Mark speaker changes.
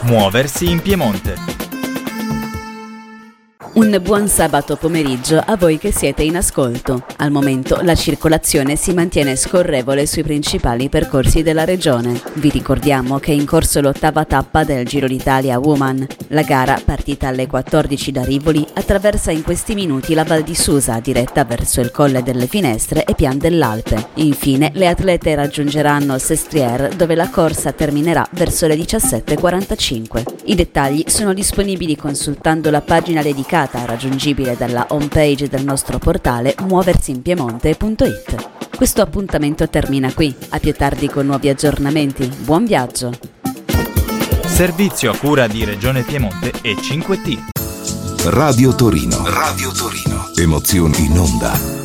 Speaker 1: Muoversi in Piemonte.
Speaker 2: Un buon sabato pomeriggio a voi che siete in ascolto. Al momento la circolazione si mantiene scorrevole sui principali percorsi della regione. Vi ricordiamo che è in corso l'8ª tappa del Giro d'Italia Woman. La gara, partita alle 14 da Rivoli, attraversa in questi minuti la Val di Susa, diretta verso il Colle delle Finestre e Pian dell'Alpe. Infine, le atlete raggiungeranno Sestriere, dove la corsa terminerà verso le 17:45. I dettagli sono disponibili consultando la pagina dedicata raggiungibile dalla homepage del nostro portale muoversinpiemonte.it. Questo appuntamento termina qui, a più tardi con nuovi aggiornamenti. Buon viaggio!
Speaker 1: Servizio a cura di Regione Piemonte e 5T.
Speaker 3: Radio Torino. Radio Torino. Emozioni in onda.